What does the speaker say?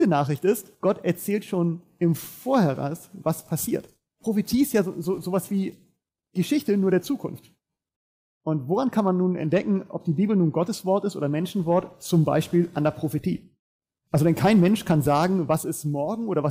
Die Nachricht ist, Gott erzählt schon im Vorheraus, was passiert. Prophetie ist ja sowas wie Geschichte nur der Zukunft. Und woran kann man nun entdecken, ob die Bibel nun Gottes Wort ist oder Menschenwort? Zum Beispiel an der Prophetie. Also denn kein Mensch kann sagen, was ist morgen oder was